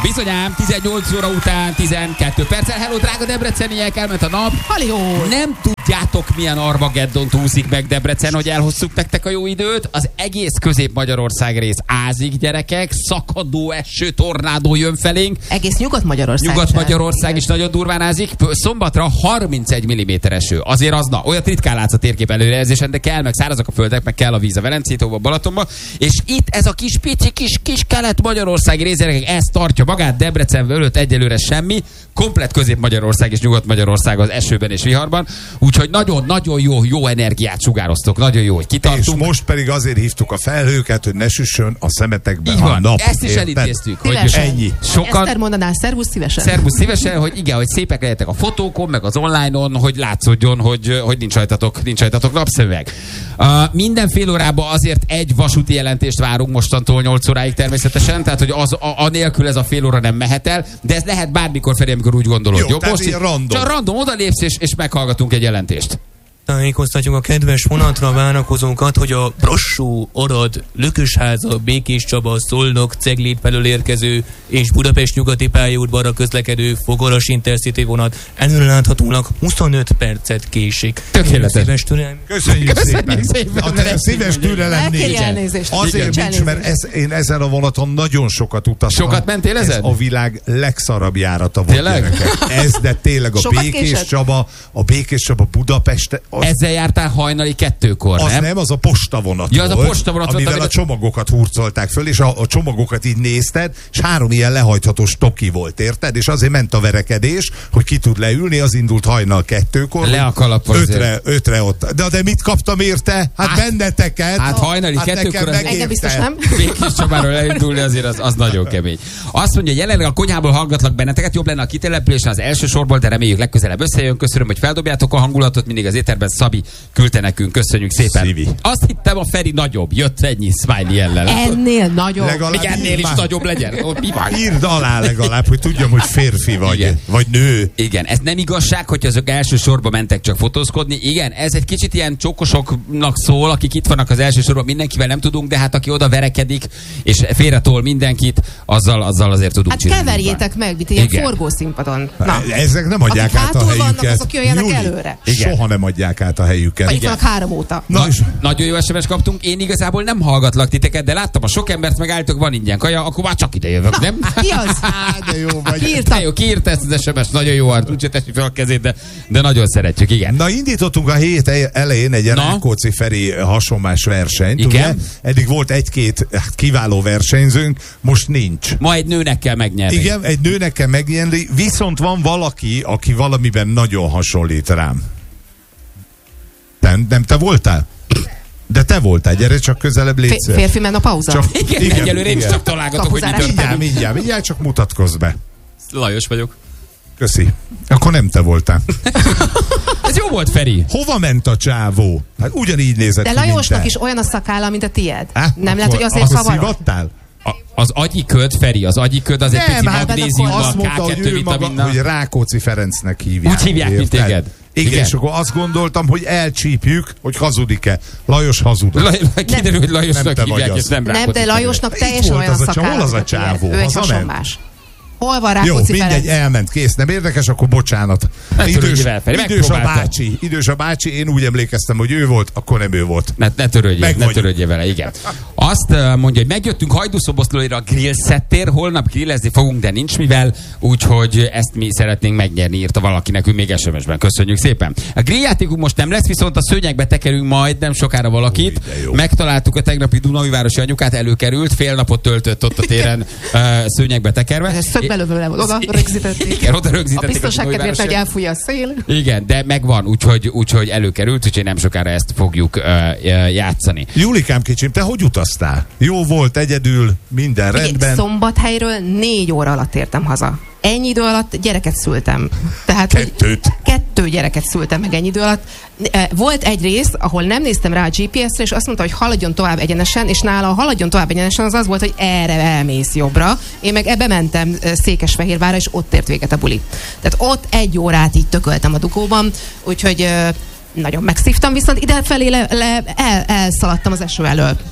Bizonyám, 18 óra után 12 perccel. Hello, drága debreceniek, elment a nap. Halló! Nem tudjátok, milyen Armageddont úszik meg Debrecen, hogy elhosszuk nektek a jó időt. Az egész Közép-Magyarország rész ázik, gyerekek. Szakadó eső, tornádó jön felénk. Egész Nyugat-Magyarország. Nyugat-Magyarország is nagyon durván ázik. Szombatra 31 mm eső. Azért az, na, olyat ritkán látsz a térkép előrejelzésen, de kell, meg szárazak a földek, meg kell a víz a Velencétóba, Balatonba. És itt ez a kis pici, kis kelet-magyarországi rész, gyerekek, ez tartja magát. Debrecen előtt egyelőre semmi. Komplet Közép-Magyarország és Nyugat-Magyarország az esőben és viharban. Úgyhogy nagyon-nagyon jó energiát sugároztok. Nagyon jó, hogy kitartunk. És most pedig azért hívtuk a felhőket, hogy ne süssön a szemetekben a nap. Ezt is elintéztük. Hogy ennyi. Sokan... Eszter mondaná, szervusz szívesen. Szervusz szívesen, hogy igen, hogy szépek legyetek a fotókon, meg az online-on, hogy látszódjon, hogy nincs rajtatok napszöveg. Minden fél órában azért egy vasúti jelentést várunk mostantól 8 óráig természetesen, tehát hogy anélkül ez a fél óra nem mehet el, de ez lehet bármikor felé, amikor úgy gondolod. Jó, most random. Csak random odalépsz és meghallgatunk egy jelentést. Tájékoztatjuk a kedves vonatra várakozókat, hogy a Brassó, Arad, Lökösháza, Békéscsaba, Szolnok, Ceglét felől érkező és Budapest nyugati pályaudvarra közlekedő Fogaras Intercity vonat előreláthatólag 25 percet késik. Tökéletes. Köszönjük szépen. A szíves türelem nincs. Azért nincs, mert én ezen a vonaton nagyon sokat utaztam. Sokat mentél ezen? Ez a világ legszarabb járata volt. Tényleg? Ez, de tényleg a Békéscsaba, Budapest. Ezzel jártál hajnali 2-kor, az nem? Nem, az a postavonat ja, az a postavonat volt, amivel a csomagokat hurcolták föl, és a csomagokat így nézted, és 3 ilyen lehajtható stoki volt, érted? És azért ment a verekedés, hogy ki tud leülni, az indult hajnal 2-kor. Le a kalapos. 5-re ott. De mi kaptam érte? Hát benneteket. Hát hajnali 2-kor engem biztos nem. Békéscsabáról elindulni azért az nagyon kemény. Azt mondja, jelenleg a konyhából hallgatlak benneteket, jobb lenne a kitelepülésen az első sorból, de reméljük legközelebb összejön. Köszönöm, hogy feldobjátok a hangulatot, mindig az éterben Szabi küldte nekünk, köszönjük szépen. Szívi. Azt hittem, a Feri nagyobb, jött ennyi smiley ellen. Ennél nagyobb. Még ennél is nagyobb legyen. Mi van? Írd alá legalább, hogy tudjam, hogy férfi vagy, igen. Vagy nő. Igen, ez nem igazság, hogy azok első sorba mentek csak fotózkodni. Igen, ez egy kicsit ilyen csókosoknak szól, akik itt vannak az első sorban, mindenkivel nem tudunk, de hát aki oda verekedik, és félretol mindenkit, azzal azért tudunk hát csinálni. Hát keverjétek meg, mint ilyen forgószínpadon. Na. Ezek nem adják át a helyüket. Vannak, azok jöjjenek előre. Soha nem adják át a helyüket. Itt vannak 3 óta. Nagyon jó SMS kaptunk. Én igazából nem hallgatlak titeket, de láttam a sok embert, megálltok, van ingyen kaja, akkor már csak ide jövök, nem? Ki az? De jó vagy. Kiírta ezt az SMS, nagyon jó art, úgyse teszi fel a kezét, de nagyon szeretjük, igen. Na, indítottunk a hét elején egy Rákóczi Feri hasonlás versenyt. Igen. Ugye? Eddig volt 1-2 kiváló versenyzőnk, most nincs. Ma egy nőnek kell megnyerni. Igen, egy nőnek kell megnyerni, viszont van valaki, aki valamiben nagyon hasonlít rám. Nem te voltál? De te voltál, gyere csak közelebb, légy szíves. Férfi menopauza? Igen, egyelőre én is csak találgatok, hogy mindjárt csak mutatkozz be. Lajos vagyok. Köszi. Akkor nem te voltál. Ez jó volt, Feri. Hova ment a csávó? Hát ugyanígy nézett de ki, Lajosnak is olyan a szakálla, mint a tied. Nem lehet, hogy azért zavarod? Az agyiköd, Feri, az agyiköd az egy pici magnéziummal, K2 vitaminnal. Hogy Rákóczi Ferencnek hívják. Úgy hívják, mint téged. Igen, és akkor azt gondoltam, hogy elcsípjük, hogy hazudik-e. Lajos hazudott. Kiderül, hogy Lajosnak hívják, és nem Rákóczi. Nem, de Lajosnak teljesen olyan a szakálla. Hol az a csávó? Ő egy hasonlás. Hol van Rákóczi Ferenc? Jó, mindegy, elment, kész. Nem érdekes, akkor bocsánat. Idős a bácsi, én úgy emlékeztem, hogy ő volt, akkor nem ő volt. Ne törődjél vele, igen. Azt mondja, hogy megjöttünk Hajdúszoboszlóira a grillszettér, holnap grillezni fogunk, de nincs mivel, úgyhogy ezt mi szeretnénk megnyerni, írta valaki nekünk még SMS-ben. Köszönjük szépen. A grilljátékunk most nem lesz, viszont a szőnyegbe tekerünk majd nem sokára valakit. Megtaláltuk a tegnapi Dunaújvárosi anyukát, előkerült, fél napot töltött ott a téren szőnyegbe tekerve. Belőle oda rögzítették. Igen, oda rögzítették. A biztonság kedvéért, hogy elfújja a szél. Igen, de megvan, úgyhogy előkerült, úgyhogy nem sokára ezt fogjuk játszani. Julikám kicsim, te hogy utaztál? Jó volt, egyedül, minden rendben. Szombathelyről 4 óra alatt értem haza. Ennyi idő alatt gyereket szültem. Tehát 2 gyereket szültem meg ennyi idő alatt. Volt egy rész, ahol nem néztem rá a GPS-re, és azt mondta, hogy haladjon tovább egyenesen, és nála a haladjon tovább egyenesen az volt, hogy erre elmész jobbra. Én meg ebbe mentem Székesfehérvárra, és ott ért véget a buli. Tehát ott 1 órát így tököltem a dugóban, úgyhogy nagyon megszívtam, viszont idefelé elszaladtam az eső elől.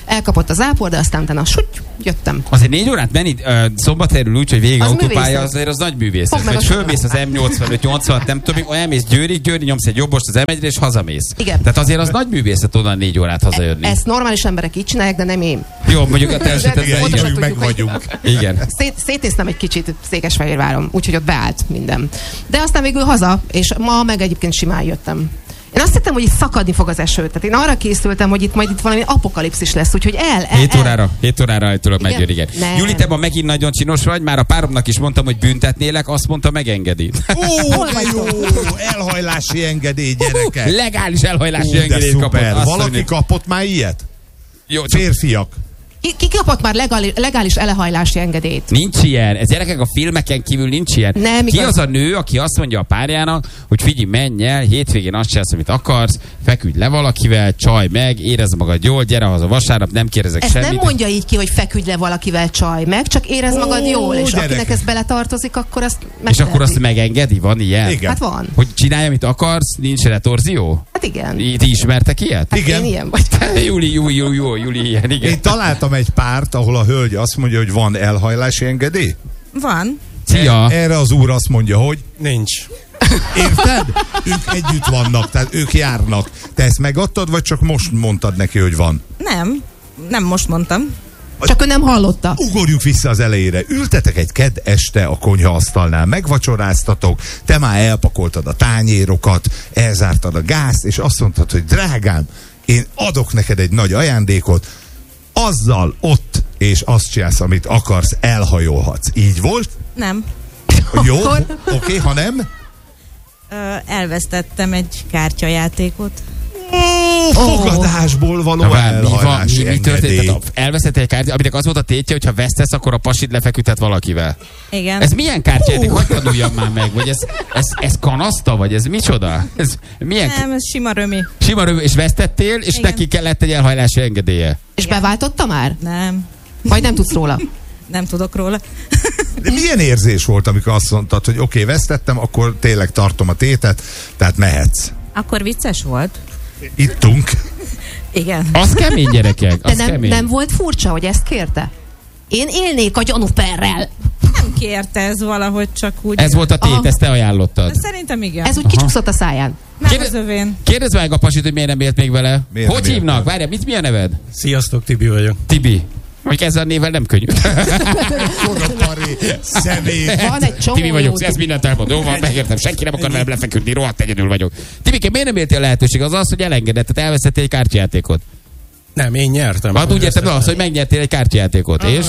elkapott az ápor, de aztán utána jöttem. Azért 4 órát menni Szombathelyről úgy, hogy végig Az autópálya, művészet. azért az nagy művészet. Fogd meg Vagy a fölmész az M85-80, nem tudom, elmész Győrig nyomsz egy jobbost az M1-re, és hazamész. Igen. Tehát azért az nagy művészet onnan 4 órát hazajönni. Ezt normális emberek így csinálják, de nem én. Jó, mondjuk a te esetedben Igen, Pontosan így tudjuk, meg vagyunk. Igen. Szétnéztem egy kicsit Székesfehérváron, úgyhogy ott beállt minden. De aztán végül haza, és ma meg egyébként simán jöttem. Én azt hittem, hogy itt szakadni fog az eső. Tehát én arra készültem, hogy itt majd itt valami apokalipszis lesz, úgyhogy 7 órára állítólag Igen? megjön, igen. Nem. Juli, te ma megint nagyon csinos vagy, már a páromnak is mondtam, hogy büntetnélek, azt mondta, megengedi. Ó, de jó! Elhajlási engedély, gyerekek. Legális elhajlási De engedélyt kapott. szuper. Azt Valaki mondja, kapott már ilyet? jó, csak Férfiak. Ki kapott már legális elehajlási engedélyt? nincs ilyen. Ez gyerekek, a filmeken kívül nincs ilyen. Nem Ki igaz. az a nő, aki azt mondja a párjának, hogy figyelj, menj el, hétvégén azt csinálsz, amit akarsz, feküdj le valakivel, csaj meg, érezd magad jól, gyere haza vasárnap, nem kérdezek Ezt semmit. nem mondja így ki, hogy feküdj le valakivel, csaj meg, csak érezd magad jól, és gyerekek. akinek ez beletartozik, akkor azt És akkor azt megengedi? Van ilyen? Igen. Hát van. Hogy csinálj, amit akarsz, nincs retorzió? Hát igen. Ti ismertek ilyet? Hát Igen. én ilyen vagy. Júli, ilyen, igen. Én találtam egy párt, ahol a hölgy azt mondja, hogy van elhajlási engedély. Van. Szia! Erre az úr azt mondja, hogy Nincs. érted? Ők együtt vannak, tehát ők járnak. Te ezt megadtad, vagy csak most mondtad neki, hogy van? Nem most mondtam. Csak ő nem hallotta. Ugorjunk vissza az elejére. Ültetek egy kedd este a konyhaasztalnál, megvacsoráztatok, te már elpakoltad a tányérokat, elzártad a gázt, és azt mondtad, hogy drágám, én adok neked egy nagy ajándékot, azzal ott, és azt csinálsz, amit akarsz, elhajolhatsz. Így volt? Nem. Jó? Akkor- Oké, ha nem? Elvesztettem egy kártyajátékot. Fogadásból való Na várj, elhajlási mi történt? engedély. Tehát elvesztettél egy kártyát, aminek az volt a tétje, hogy ha vesztesz, akkor a pasid lefeküdhet valakivel. Igen. Ez milyen kártyájáték? Hogy tanuljam már meg? Vagy ez kanaszta? Vagy ez micsoda? Ez milyen Nem, ez sima römi. sima rövid, és vesztettél, és Igen. neki kellett egy elhajlási engedélye. És beváltotta már? Nem. Vagy nem tudsz róla? Nem tudok róla. De milyen érzés volt, amikor azt mondtad, hogy oké, vesztettem, akkor tényleg tartom a tétet, tehát mehetsz. Akkor vicces volt? Ittunk. Igen. Az kemény, gyerekek. De Az nem, kemény. nem volt furcsa, hogy ezt kérte? Én élnék a gyanúperrel. Nem kérte ez valahogy csak úgy. Ez volt a tét, Aha. ezt te ajánlottad. Szerintem igen. Ez úgy kicsúszott a száján. Nem Kérde- az övén. Kérdezd meg a pasit, hogy miért nem élt még vele. Miért Hogy nem hívnak? élt? Várjál, mi a neved? Sziasztok, Tibi vagyok. Tibi. Hogy ezzel a névvel nem könnyű. Sorotari személy. Van egy csomó Tibi vagyok, jó ez mindent elmond. Jó van, megértem. Senki nem akar velem lefeküdni, rohadt egyedül vagyok. Tibike, miért nem éltél a lehetőség? Az az, hogy elengedett, tehát elvesztettél egy kártyajátékot. Nem, én nyertem. Hát úgy értem, az, hogy megnyertél egy kártyajátékot, és?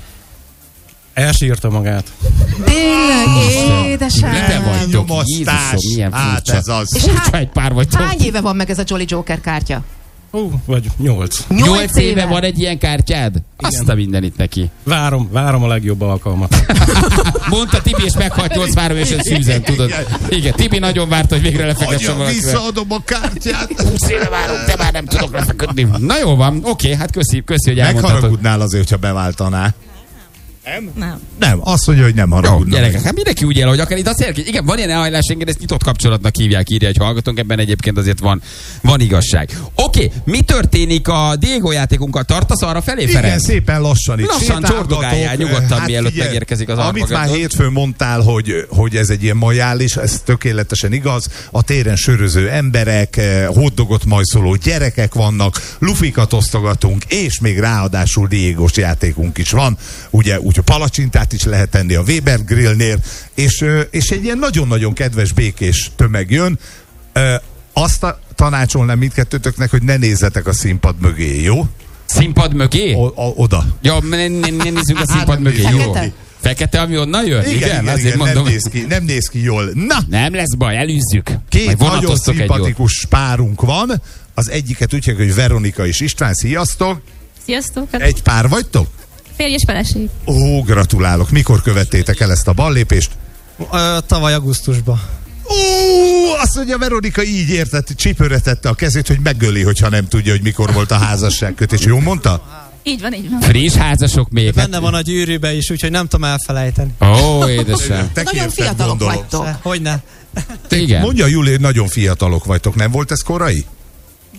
Elsírta magát. Tényleg, édesem. Te vagytok, Nyomasztás. Jézusom, milyen Hát furcsa. ez az. És Furcsa egy pár vagytok. Hány éve van meg ez a Jolly Joker kártya? Vagy 8. 8 éve van egy ilyen kártyád? Azt a mindenit neki. Várom a legjobb alkalmat. Mondta Tibi, és meghalt 8-3 évesen szűzen, tudod. Igen, Tibi nagyon várta, hogy végre lefeküdjön Anya, valakivel. visszaadom a kártyát. 20 éve várunk, de már nem tudok lefeküdni. Na jó van, oké, hát köszi, hogy elmondhatod. Megharagudnál azért, hogyha beváltanál. Nem. Nem, azt mondja, hogy nem Jó, haragudnak. gyerekek, hát mindenki úgy él, hogy akar. Itt azt jelenti, igen, van ilyen elhajlás enged, ezt nyitott kapcsolatnak hívják, írja egy hallgatónk, ebben egyébként azért van igazság. Oké, mi történik a Diego játékunkkal? Tartasz arra felé, Igen, Ferenc? szépen lassan itt Lassan sétálgatok. csordogáljál nyugodtan, mielőtt figyelj, megérkezik az amit már armageddon. hétfőn mondtál, hogy ez egy ilyen majális, ez tökéletesen igaz. A téren söröző emberek, hotdogot majszoló gyerekek vannak, lufikat osztogatunk, és még ráadásul Diegos játékunk is van. Ugye, úgy a palacsintát is lehet tenni a Weber Grillnél, és egy ilyen nagyon-nagyon kedves, békés tömeg jön. Azt tanácsolnám mindkettőtöknek, hogy ne nézzetek a színpad mögé, jó? Színpad mögé? Oda. Ja, ne nézzünk a színpad mögé, jó? Fekete? Fekete, ami onnan jön? Igen, azért mondom. Nem néz ki jól. Na, Nem lesz baj, elűzzük. két Majd nagyon vonatoztok egy jót. szimpatikus párunk van. Az egyiket úgy hívják, hogy Veronika és István. Sziasztok! Sziasztok! Egy pár vagytok? Férj és feleség. Ó, gratulálok. Mikor követtétek el ezt a ballépést? Tavaly augusztusban. Ó, azt mondja, Veronika így értett, csípőre tette a kezét, hogy megöli, hogyha nem tudja, hogy mikor volt a házasságkötés. Jó mondta? Így van, így van. Friss házasok még. Benne van a gyűrűbe is, úgyhogy nem tudom elfelejteni. Ó, édesem. Te Nagyon kérted, fiatalok gondolom. vagytok. Hogyne? Igen. Mondja, Júli, hogy nagyon fiatalok vagytok. Nem volt ez korai?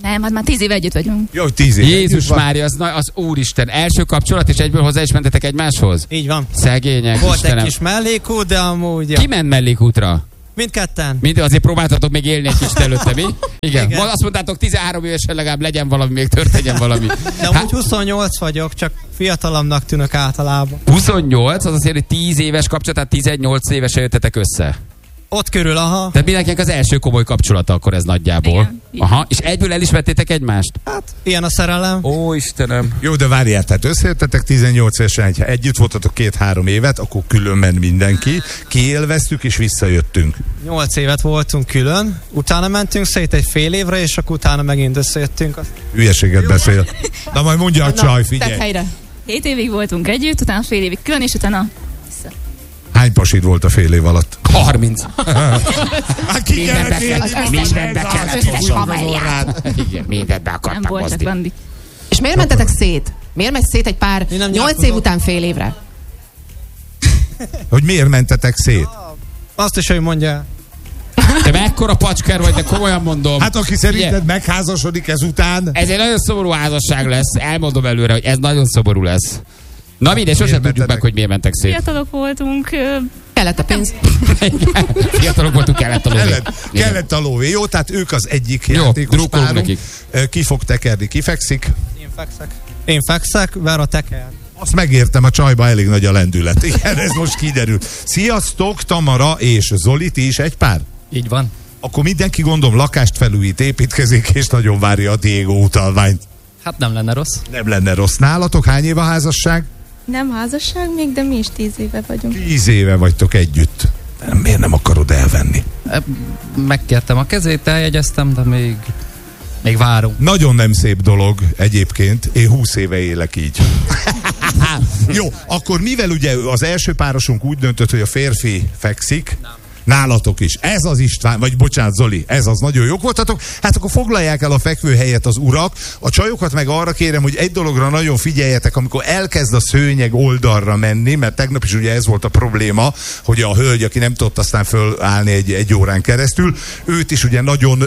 Nem, hát már 10 éve együtt vagyunk. Jó, 10 év. Jézus Mária, az Úristen. Első kapcsolat, és egyből hozzá is mentetek egymáshoz? Így van. Szegények, Volt Istenem. egy kis mellékút, de amúgy... Ja. Ki ment mellékútra? Mindketten. Azért próbáltatok még élni egy kicsit előtte, mi? Igen. Igen. Azt mondtátok, 13 évesen legalább legyen valami, még történjen valami. De amúgy 28 vagyok, csak fiatalabbnak tűnök általában. 28, az azt jelenti, hogy 10 éves kapcsolat, tehát 18 évesen jöttetek össze. Ott körül, aha. Tehát mindenkinek az első komoly kapcsolata akkor ez nagyjából. Igen, igen. Aha, és egyből elismertétek egymást? Hát, ilyen a szerelem. Ó, Istenem. Jó, de várjál, tehát összejöttetek 18 évesen, ha együtt voltatok 2-3 évet, akkor külön ment mindenki, kiélveztük és visszajöttünk. 8 évet voltunk külön, utána mentünk szét egy fél évre, és akkor utána megint összejöttünk. Hülyeséget beszél. Na majd mondja a csaj, Tedd figyelj. helyre. 7 évig voltunk együtt, utána fél évig külön, és utána vissza. Hány pasid volt a fél év alatt? 30. Hát ki Mindenbe Mindenbe kellett összes haverját. Igen, mindenbe Nem akartam voltak hozni. randik. És miért mentetek szét? Miért megy szét egy pár Én nem 8 év nyilatkozom. után fél évre? Hogy miért mentetek szét? Azt is, hogy mondja. Te mekkora pacsker vagy, de komolyan mondom. Hát aki szerinted megházasodik ezután, Ez egy nagyon szomorú házasság lesz. Elmondom előre, hogy ez nagyon szomorú lesz. Na mindegy, sosem Miért tudjuk meg, mentetek? hogy miért mentek szét. Fiatalok voltunk, Kellett a pénz. Fiatalok voltunk, kellett a lóvé. kellett a lóvé. Jó, tehát ők az egyik Jó, játékos drukkolunk párunk. nekik. Ki fog tekerni, ki fekszik? Én fekszek, Vera teker. Azt megértem, a csajba elég nagy a lendület. Igen, ez most kiderült. Sziasztok, Tamara és Zoli, ti is egy pár? Így van. Akkor mindenki gondolom lakást felújít, építkezik, és nagyon várja a Diego utalványt. Hát nem lenne rossz. Nem lenne rossz. Nálatok hány év a házasság? Nem házasság még, de mi is 10 éve vagyunk. 10 éve vagytok együtt. Miért nem akarod elvenni? Megkértem a kezét, eljegyeztem, de még várunk. Nagyon nem szép dolog egyébként. Én 20 éve élek így. Jó, akkor mivel ugye az első párosunk úgy döntött, hogy a férfi fekszik, nálatok is. Ez az István, vagy bocsánat Zoli, ez az, nagyon jók voltatok. Hát akkor foglalják el a fekvőhelyet az urak. A csajokat meg arra kérem, hogy egy dologra nagyon figyeljetek, amikor elkezd a szőnyeg oldalra menni, mert tegnap is ugye ez volt a probléma, hogy a hölgy, aki nem tudott aztán fölállni egy órán keresztül, őt is ugye nagyon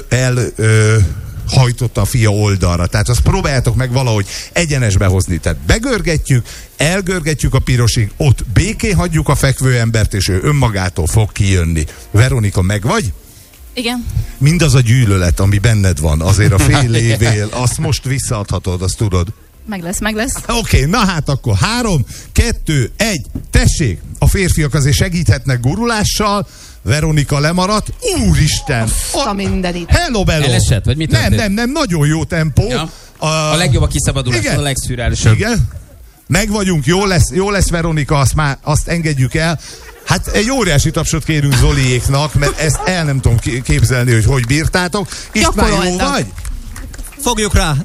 hajtotta a fia oldalra. Tehát azt próbáljátok meg valahogy egyenesbe hozni. Tehát begörgetjük, elgörgetjük a pirosig, ott békén hagyjuk a fekvőembert, és ő önmagától fog kijönni. Veronika, meg vagy? igen. Mindaz a gyűlölet, ami benned van, azért a fél évél, azt most visszaadhatod, azt tudod. Meg lesz. Oké, na hát akkor 3, 2, 1, tessék! A férfiak azért segíthetnek gurulással, Veronika lemaradt. Úristen! A mindenit. Hello, bello! Elesett, vagy mi történt? Nem, nagyon jó tempó. Ja. A legjobb a kiszabadulás, Igen. a legszürreálisabb. Igen. Meg vagyunk, jó lesz Veronika, azt engedjük el. Hát egy óriási tapsot kérünk Zoliéknak, mert ezt el nem tudom képzelni, hogy bírtátok. István, jó Gyakoroltak. vagy? Fogjuk rá.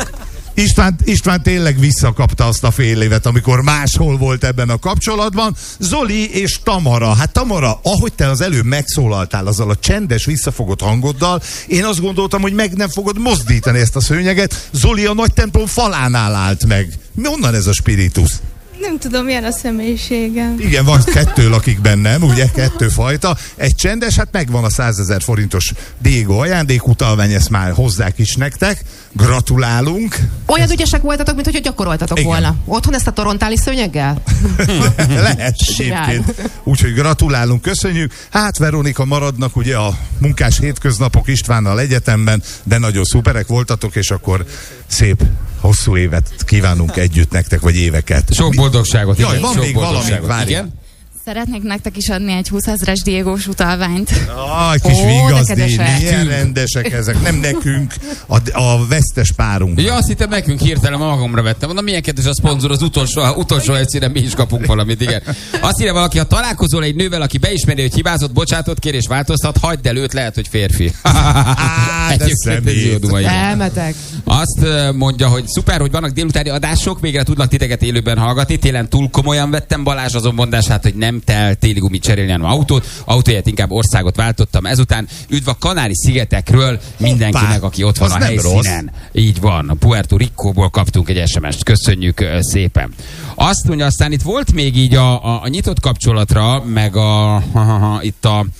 István tényleg visszakapta azt a fél évet, amikor máshol volt ebben a kapcsolatban. Zoli és Tamara. Hát Tamara, ahogy te az előbb megszólaltál azzal a csendes, visszafogott hangoddal, én azt gondoltam, hogy meg nem fogod mozdítani ezt a szőnyeget. Zoli a nagy templom falánál állt meg. Mi onnan ez a spiritus? Nem tudom, milyen a személyiségem. Igen, van 2 lakik bennem, ugye, 2 fajta. Egy csendes, hát megvan a 100 000 forintos Diego ajándékutalvány, ezt már hozzák is nektek. Gratulálunk. Olyan ügyesek voltatok, mint hogy gyakoroltatok Igen. volna. Otthon ezt a torontáli szőnyeggel? Lehet Simán. egyébként. Úgyhogy gratulálunk, köszönjük. Hát Veronika, maradnak ugye a munkás hétköznapok Istvánnal egyetemben, de nagyon szuperek voltatok, és akkor szép hosszú évet kívánunk együtt nektek, vagy éveket. Sok boldogságot. Jaj, igen, van sok még valami, boldogságot. várj. Igen? Szeretnék nektek is adni egy 20 000-es Diegós utalványt. Kis Ó, vigazdi, nekedesek. milyen rendesek ezek. Nem nekünk, a vesztes párunk. Ja, azt hittem nekünk hirtelen magamra vettem. Mondom, milyen kedves a szponzor, az utolsó egyszerre mi is kapunk valamit, igen. Azt írja valaki, ha találkozol egy nővel, aki beismeri, hogy hibázott, bocsánatot kér és változtat, hagyd el őt, lehet, hogy férfi. De Egyébként ez jó duma, igen. Elmetek. Azt mondja, hogy szuper, hogy vannak délutáni adások, végre tudlak titeket élőben hallgatni. Télen túl komolyan vettem Balázs azon mondását, hogy nem kell téli gumit cserélni, hanem autóját inkább országot váltottam. Ezután üdv a Kanári-szigetekről mindenkinek, aki ott van az a nem helyszínen. Így van, a Puerto Ricóból kaptunk egy SMS-t. Köszönjük szépen. Azt mondja, aztán itt volt még így a nyitott kapcsolatra, meg itt a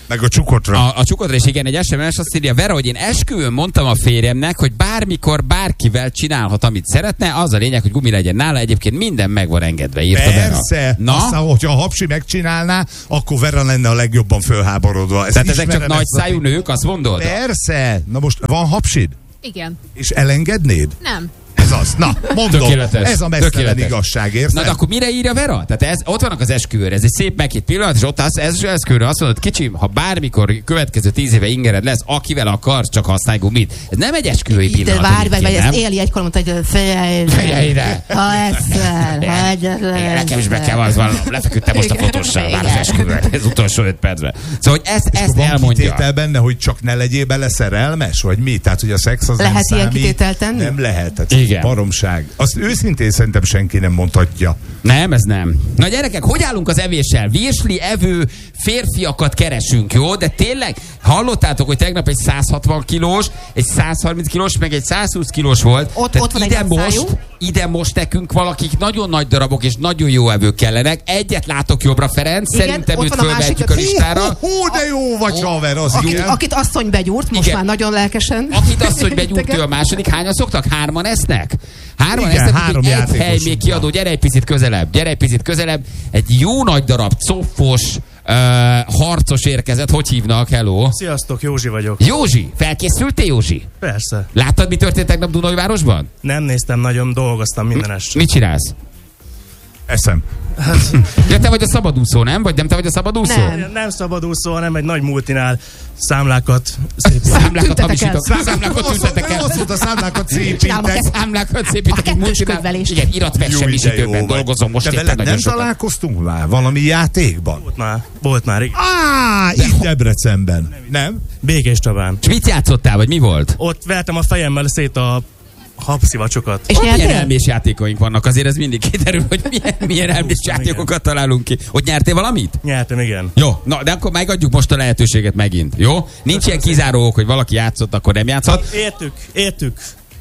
Meg a csukotra. A csukotra is igen, egy SMS azt írja, Vera, hogy én esküvőn mondtam a férjemnek, hogy bármikor bárkivel csinálhat, amit szeretne, az a lényeg, hogy gumi legyen nála, egyébként minden meg van engedve, írta Vera. Persze, aztán, hogyha a Hapsi megcsinálná, akkor Vera lenne a legjobban fölháborodva. Tehát ezek csak nagyszájú nők, azt mondod? Persze, na most van Hapsid? Igen. És elengednéd? Nem. Ez az. Na, mondom, tökéletes, ez a mesztelen igazság, érted? Na, de akkor mire írja Vera? Tehát ott vannak az esküvőre, ez egy szép meghitt pillanat, és ott az esküvőre azt mondod, kicsim, ha bármikor következő 10 éve ingered lesz, akivel akarsz, csak használj gumit. Ez nem egy esküvői pillanat. De várj meg, vagy ez Éli egykor mondta, hogy fejeire. Ha egyszer, nekem is be kell az vallanom. Lefeküdtem most a fotóssal már az esküvőt, ez utolsó 5 percben. Szóval, hogy ezt elmondja. Kitétel benne, hogy csak ne legyél bele szerelmes, vagy mi? Tehát, hogy a szex az lehet nem ilyen számít. kitételt tenni? Nem lehet. Igen. Baromság. Azt őszintén szerintem senki nem mondhatja. Nem, ez nem. Na gyerekek, hogy állunk az evéssel? Virsli evő férfiakat keresünk, jó? De tényleg hallottátok, hogy tegnap egy 160 kilós, egy 130 kilós, meg egy 120 kilós volt. Ott van ide most nekünk valakik nagyon nagy darabok és nagyon jó evők kellenek. Egyet látok jobbra, Ferenc. Igen, szerintem őt fölvehetjük a listára. De jó vagy, haver, az akit asszony begyúrt, most már nagyon lelkesen. Akit asszony begyúrt, ő a második. Hányan szoktak? 3-an esznek? 3-an igen, esznek, 3 egy hely még kiadó. Gyere egy picit közelebb. Egy jó nagy darab, coffos, harcos érkezett. Hogy hívnak? Hello. Sziasztok, Józsi vagyok. Józsi, felkészültél, Józsi? Persze. Láttad, mi történt tegnap Dunajvárosban? Nem néztem, nagyon dolgoztam minden este. Mit csinálsz? Eszem. Ja, te vagy a szabadúszó, nem? Vagy nem te vagy a szabadúszó? Nem szabadúszó, hanem egy nagy multinál számlákat tüntetek el. Azt mondta, számlákat szépítek. Számlákat szépítek. A kettős könyvelés. Igen, iratmegsemmisítőben dolgozom most. De veled nem találkoztunk már valami játékban? Volt már, igen. Itt Debrecenben. Nem? Békés Csabán. És mit játszottál, vagy mi volt? Ott vertem a fejemmel szét a habszivacsokat. És milyen elmés játékoink vannak? Azért ez mindig kiderül, hogy milyen elmés játékokat találunk ki. Ott nyertél valamit? Nyertem, igen. Jó, na, de akkor megadjuk most a lehetőséget megint, jó? Nincs ilyen kizáró ok, hogy valaki játszott, akkor nem játszhat. Értük.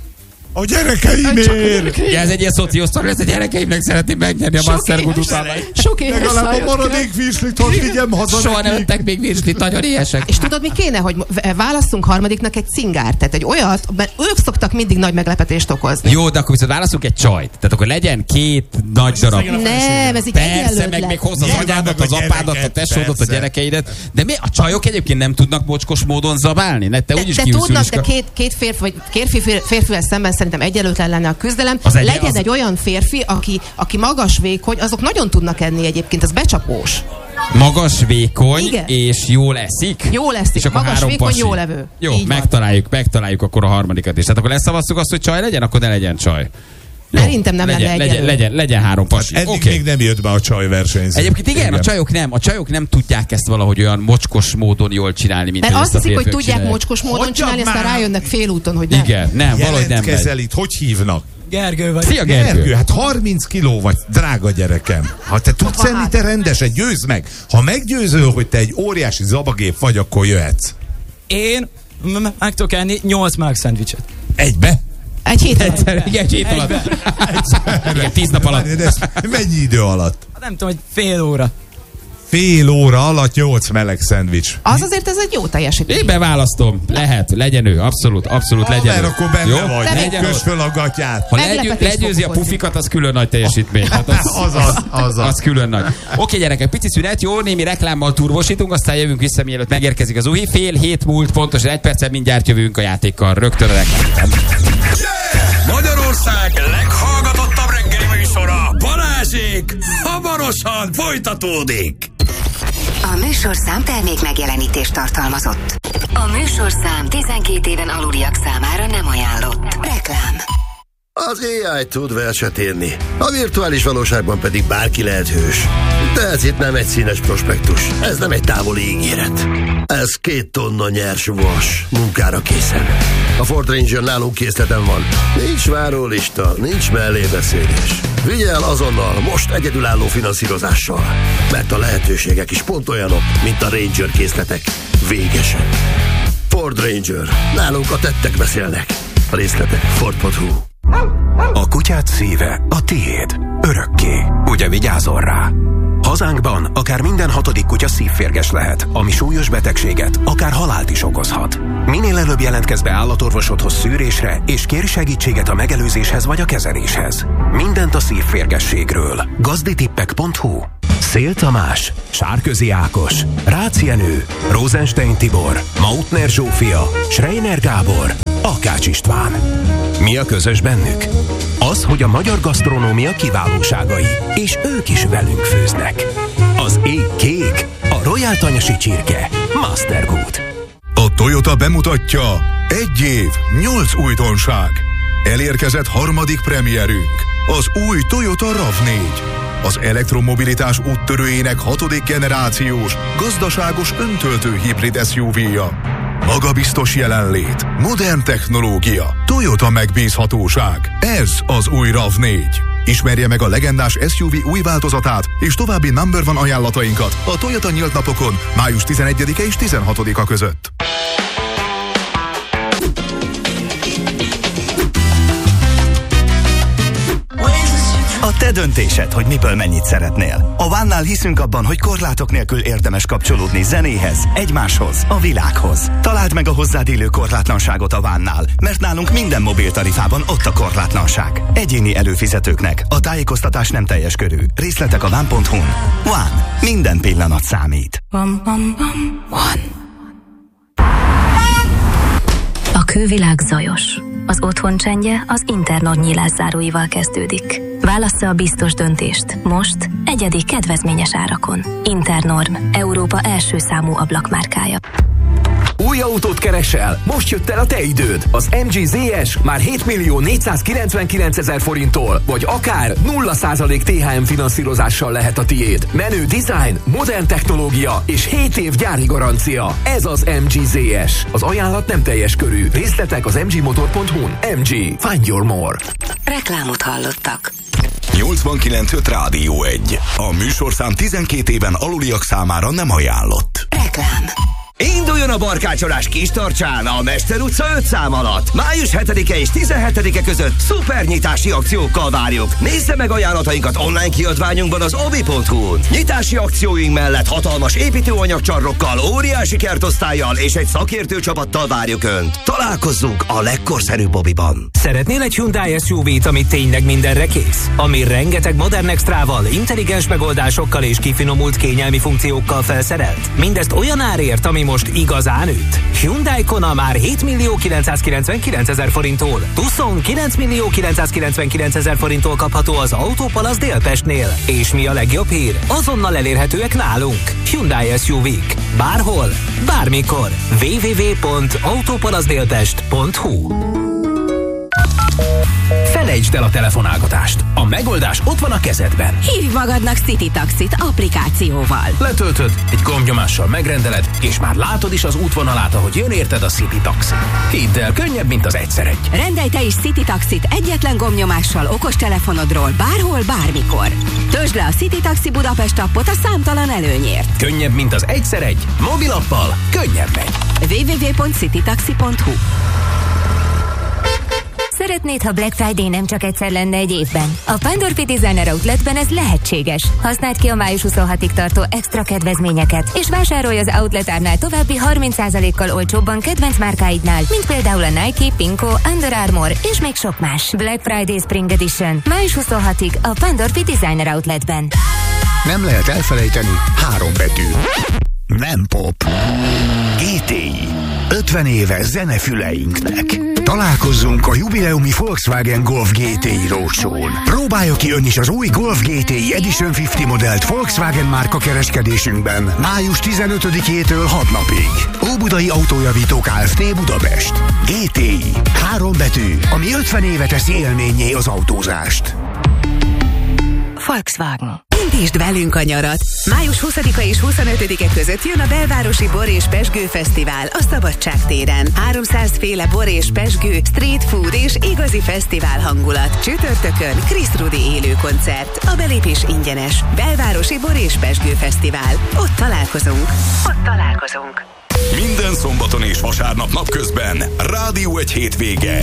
A gyerekeimért! Ja, ez egy ilyen szociosztori, ez a gyerekeimnek szeretném megnyerni a Mastergood után. Sok éhes legalább a maradék virslit, hogy vigyem haza. Soha nem ettek még virslit, nagyon éhesek. És tudod, mi kéne, hogy válasszunk harmadiknak egy cingárt, tehát egy olyat, mert ők szoktak mindig nagy meglepetést okozni. Jó, de akkor viszont válasszunk egy csajt. Tehát akkor legyen 2 nagy darab. Nem, ez így persze, meg még hozza az anyádat, az apádat, a tesódat, a gyerekeidet. De mi a csajok egyébként nem tudnak mocskos módon zabálni? Ne, te úgyis tudnak, de két férfi, vagy férfivel szemben szerintem egyenlőtlen lenne a küzdelem. Legyen egy olyan férfi, aki magas, vékony, azok nagyon tudnak enni egyébként, az becsapós. Magas, vékony, igen. És jól eszik. Jól eszik, és akkor magas, vékony, jól levő. Jó, megtaláljuk akkor a harmadikat is. Tehát akkor leszavazzuk azt, hogy csaj legyen, akkor ne legyen csaj. Jó, szerintem nem legyen 3 pasi. Hát eddig még nem jött be a csajversenyző. Egyébként igen, a csajok nem tudják ezt valahogy olyan mocskos módon jól csinálni, mint azt hiszik, hogy tudják csinálják. Mocskos módon csinálni, aztán rájönnek félúton, hogy nem. Igen, nem, valahogy nem megy. Itt, hogy hívnak? Gergő vagy. Szia, Gergő. Hát 30 kiló vagy, drága gyerekem. Ha te tudsz enni, te rendesen, győzd meg. Ha meggyőzöl, hogy te egy óriási zabagép vagy, akkor jöhetsz. Én meg tudok enni 8 Mark szendvicset. Egybe? Egy hét alatt. Igen, 7 alatt. Igen, 10 nap alatt. Mennyi idő alatt? Nem tudom, hogy fél óra. Fél óra alatt 8 meleg szendvics. Az azért ez egy jó teljesítmény. Én beválasztom. Lehet, legyen ő. Abszolút legyen ő. Akkor benne vagy. Kös föl a gatyát. Ha legyőzi a pufikat, az külön nagy teljesítmény. Hát az külön nagy. Oké, gyerekek, pici szünet, jó, némi reklámmal turvosítunk, aztán jövünk vissza, mielőtt megérkezik az UHI. 6:30 múlt, pontosan 1 perccel mindjárt jövünk a játékkal. Rögtön a reklám. Magyarország leghallgatottabb reggeli műsora, Balázsék, hamarosan folytatódik. A műsorszám termék megjelenítést tartalmazott. A műsorszám 12 éven aluliak számára nem ajánlott. Reklám. Az AI tud verset írni, a virtuális valóságban pedig bárki lehet hős. De ez itt nem egy színes prospektus, ez nem egy távoli ígéret. Ez 2 tonna nyers vas, munkára készen. A Ford Ranger nálunk készleten van. Nincs várólista, nincs mellébeszélés. Vigyel azonnal, most egyedülálló finanszírozással. Mert a lehetőségek is pont olyanok, mint a Ranger készletek. Végesen. Ford Ranger. Nálunk a tettek beszélnek. A részletek Ford.hu. A kutyád szíve a tiéd. Örökké. Ugye vigyázol rá? Hazánkban akár minden 6. kutya szívférges lehet, ami súlyos betegséget, akár halált is okozhat. Minél előbb jelentkezz be állatorvosodhoz szűrésre, és kérj segítséget a megelőzéshez vagy a kezeléshez. Mindent a szívférgességről. Gazditippek.hu. Szél Tamás, Sárközi Ákos, Rácz Jenő, Rosenstein Tibor, Mautner Zsófia, Schreiner Gábor, Akács István. Mi a közös bennük? Az, hogy a magyar gasztronómia kiválóságai, és ők is velünk főznek. Az ég kék, a Royal Tanyasi csirke, Mastergood. A Toyota bemutatja 1 év, 8 újdonság. Elérkezett harmadik premierünk, az új Toyota RAV4. Az elektromobilitás úttörőjének 6. generációs, gazdaságos öntöltő hibrid SUV-ja. Magabiztos jelenlét, modern technológia, Toyota megbízhatóság. Ez az új RAV4. Ismerje meg a legendás SUV új változatát és további number one ajánlatainkat a Toyota nyílt napokon május 11-e és 16-a között. A te döntésed, hogy miből mennyit szeretnél. A One-nál hiszünk abban, hogy korlátok nélkül érdemes kapcsolódni zenéhez, egymáshoz, a világhoz. Találd meg a hozzád illő korlátlanságot a One-nál, mert nálunk minden mobiltarifában ott a korlátlanság. Egyéni előfizetőknek a tájékoztatás nem teljes körű. Részletek a one.hu-n. One. Minden pillanat számít. One. A külvilág zajos. Az otthon csendje az Internorm nyílászáróival kezdődik. Válassza a biztos döntést. Most egyedi kedvezményes árakon. Internorm, Európa első számú ablakmárkája. Új autót keresel? Most jött el a te időd. Az MG ZS már 7.499.000 forinttól, vagy akár 0% THM finanszírozással lehet a tiéd. Menő design, modern technológia és 7 év gyári garancia. Ez az MG ZS. Az ajánlat nem teljes körű. Részletek az mgmotor.hu-n. MG. Find your more. Reklámot hallottak. 89.5 Rádió 1. A műsorszám 12 éven aluliak számára nem ajánlott. Reklám. Induljon a barkácsolás Kistarcsán a Mester utca 5 szám alatt. Május 7-e és 17-e között szuper akciókkal várjuk. Nézze meg ajánlatainkat online kiadványunkban az obi.hu-n. Nyitási akcióink mellett hatalmas építőanyagcsarrokkal, óriási kertosztállyal és egy szakértő csapattal várjuk Önt. Találkozzunk a legkorszerűbb Obiban. Szeretnél egy Hyundai SUV-t, ami tényleg mindenre kész? Ami rengeteg modern extrával, intelligens megoldásokkal és kifinomult kényelmi funkciókkal felszerelt? Mindezt olyan árért, ami most igazán üt. Hyundai Kona már 7.999.000 forinttól, Tucson 9.999.000 forinttól kapható az Autópalasz Délpestnél. És mi a legjobb hír? Azonnal elérhetőek nálunk. Hyundai SUV-k. Bárhol, bármikor. www.autopalaszdélpest.hu. Felejtsd el a telefonálgatást. A megoldás ott van a kezedben. Hívj magadnak City Taxit applikációval. Letöltöd, egy gombnyomással megrendeled, és már látod is az útvonalát, ahogy jön érted a City Taxi. Hidd el, könnyebb, mint az egyszeregy. Rendelj te is City Taxit egyetlen gombnyomással okostelefonodról bárhol, bármikor. Töltsd le a City Taxi Budapest appot a számtalan előnyért. Könnyebb, mint az egyszeregy. Mobilappal könnyebb megy. www.citytaxi.hu. Szeretnéd, ha Black Friday nem csak egyszer lenne egy évben? A Pandorfi Designer Outletben ez lehetséges. Használd ki a május 26-ig tartó extra kedvezményeket, és vásárolj az Outlet árnál további 30%-kal olcsóbban kedvenc márkáidnál, mint például a Nike, Pinko, Under Armour és még sok más. Black Friday Spring Edition. Május 26-ig a Pandorfi Designer Outletben. Nem lehet elfelejteni 3 betű. Nem pop. GTI. 50 éve zenefüleinknek. Találkozzunk a jubileumi Volkswagen Golf GTI Roadshow-n. Próbálja ki ön is az új Golf GTI Edition 50 modellt Volkswagen márka kereskedésünkben május 15-től 6 napig. Óbudai Autójavító Kft. Budapest. GTI. 3 betű, ami 50 éve teszi élménnyé az autózást. Volkswagen. Indítsd velünk a nyarat! Május 20-a és 25-e között jön a Belvárosi Bor és Pezsgő Fesztivál a Szabadság téren. 300 féle bor és pezsgő, street food és igazi fesztivál hangulat. Csütörtökön Chris Rudi élő koncert. A belépés ingyenes. Belvárosi Bor és Pezsgő Fesztivál. Ott találkozunk. Ott találkozunk. Minden szombaton és vasárnap napközben Rádió 1 hétvége.